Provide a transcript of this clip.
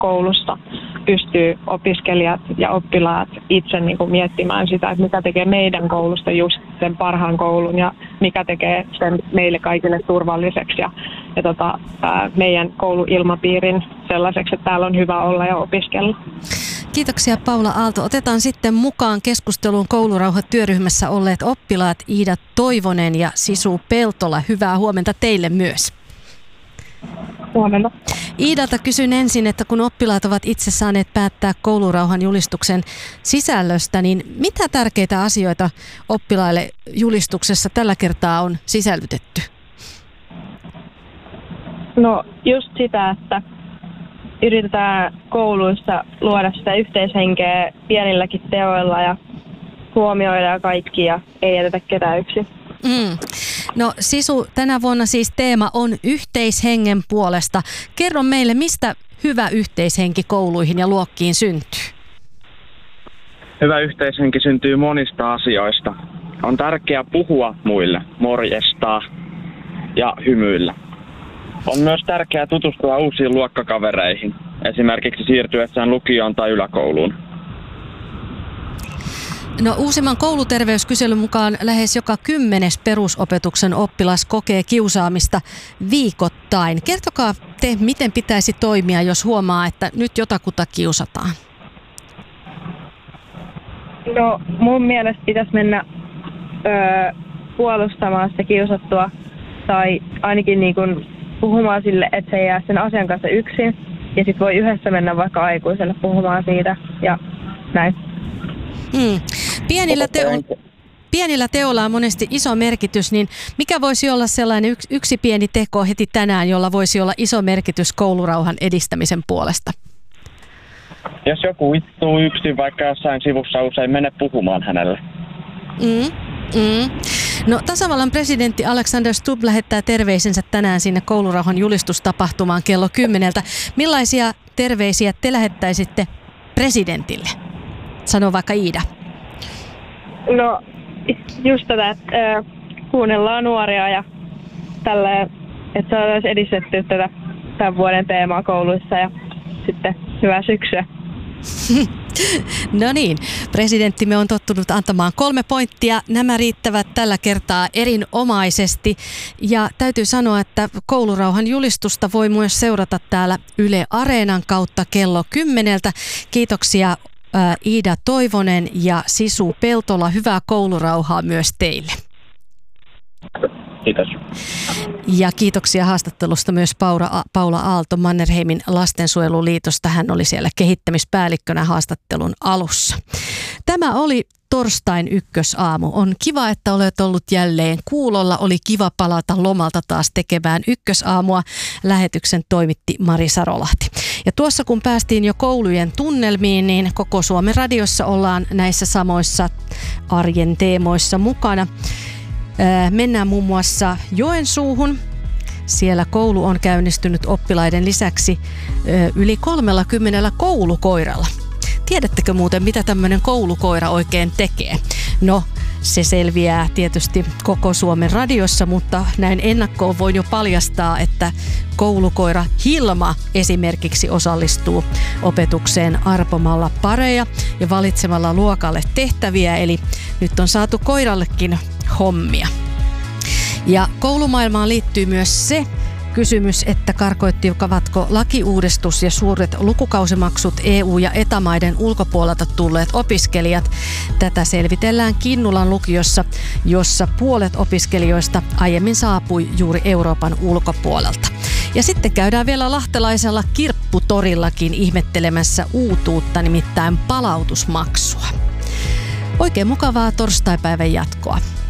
koulussa pystyy opiskelijat ja oppilaat itse niin kuin miettimään sitä, että mikä tekee meidän koulusta just sen parhaan koulun ja mikä tekee sen meille kaikille turvalliseksi ja meidän kouluilmapiirin sellaiseksi, että täällä on hyvä olla ja opiskella. Kiitoksia Paula Aalto. Otetaan sitten mukaan keskusteluun koulurauhatyöryhmässä olleet oppilaat Iida Toivonen ja Sisu Peltola. Hyvää huomenta teille myös. Huomenta. Iidalta kysyn ensin, että kun oppilaat ovat itse saaneet päättää koulurauhan julistuksen sisällöstä, niin mitä tärkeitä asioita oppilaille julistuksessa tällä kertaa on sisällytetty? No just sitä, että yritetään kouluissa luoda sitä yhteishenkeä pienilläkin teoilla ja huomioida kaikki ja ei jätetä ketään yksin. No Sisu, tänä vuonna siis teema on yhteishengen puolesta. Kerro meille, mistä hyvä yhteishenki kouluihin ja luokkiin syntyy? Hyvä yhteishenki syntyy monista asioista. On tärkeää puhua muille, morjestaa ja hymyillä. On myös tärkeää tutustua uusiin luokkakavereihin, esimerkiksi siirtyessään lukioon tai yläkouluun. No uusimman kouluterveyskyselyn mukaan lähes joka 10. perusopetuksen oppilas kokee kiusaamista viikoittain. Kertokaa te, miten pitäisi toimia, jos huomaa, että nyt jotakuta kiusataan. No mun mielestä pitäisi mennä puolustamaan sitä kiusattua tai ainakin niin kuin puhumaan sille, että se ei jää sen asian kanssa yksin. Ja sitten voi yhdessä mennä vaikka aikuiselle puhumaan siitä ja näin. Pienillä teoilla on monesti iso merkitys, niin mikä voisi olla sellainen yksi pieni teko heti tänään, jolla voisi olla iso merkitys koulurauhan edistämisen puolesta? Jos joku istuu yksin vaikka jossain sivussa, usein mene puhumaan hänelle. No tasavallan presidentti Alexander Stubb lähettää terveisensä tänään sinne koulurauhan julistustapahtumaan kello 10. Millaisia terveisiä te lähettäisitte presidentille? Sano vaikka Iida. No just tätä, että kuunnellaan nuoria ja tälleen, että saadaan edistettyä tätä tämän vuoden teemaa kouluissa ja sitten hyvää syksyä. No niin, presidenttimme on tottunut antamaan 3 pointtia. Nämä riittävät tällä kertaa erinomaisesti. Ja täytyy sanoa, että koulurauhan julistusta voi myös seurata täällä Yle Areenan kautta kello 10. Kiitoksia Iida Toivonen ja Sisu Peltola. Hyvää koulurauhaa myös teille. Kiitos. Ja kiitoksia haastattelusta myös Paula Aalto Mannerheimin lastensuojeluliitosta. Hän oli siellä kehittämispäällikkönä haastattelun alussa. Tämä oli torstain ykkösaamu. On kiva, että olet ollut jälleen kuulolla. Oli kiva palata lomalta taas tekemään ykkösaamua. Lähetyksen toimitti Mari Sarolahti. Ja tuossa kun päästiin jo koulujen tunnelmiin, niin koko Suomen radiossa ollaan näissä samoissa arjen teemoissa mukana. Mennään muun muassa Joensuuhun. Siellä koulu on käynnistynyt oppilaiden lisäksi yli 30 koulukoiralla. Tiedättekö muuten, mitä tämmöinen koulukoira oikein tekee? No, se selviää tietysti koko Suomen radiossa, mutta näin ennakkoon voin jo paljastaa, että koulukoira Hilma esimerkiksi osallistuu opetukseen arpomalla pareja ja valitsemalla luokalle tehtäviä, eli nyt on saatu koirallekin hommia. Ja koulumaailmaan liittyy myös se kysymys, että karkoittivatko lakiuudistus ja suuret lukukausimaksut EU- ja ETA-maiden ulkopuolelta tulleet opiskelijat. Tätä selvitellään Kinnulan lukiossa, jossa puolet opiskelijoista aiemmin saapui juuri Euroopan ulkopuolelta. Ja sitten käydään vielä lahtelaisella kirpputorillakin ihmettelemässä uutuutta, nimittäin palautusmaksua. Oikein mukavaa torstaipäivän jatkoa.